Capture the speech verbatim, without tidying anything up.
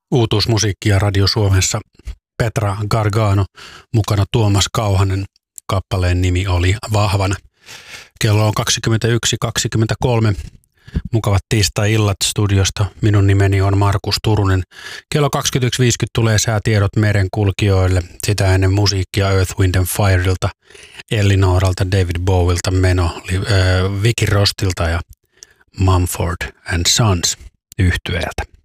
Uutuusmusiikkia Radio Suomessa Petra Gargano, mukana Tuomas Kauhanen. Kappaleen nimi oli Vahvana. Kello on kaksikymmentäyksi kaksikymmentäkolme. Mukavat tiistai-illat studiosta. Minun nimeni on Markus Turunen. Kello kaksikymmentäyksi viisikymmentä tulee säätiedot merenkulkijoille. Sitä ennen musiikkia Earth, Wind and Fireilta, Ellinoralta, David Bowilta, Meno, äh, Vicky Rostilta ja Mumford and Sons yhtyeeltä.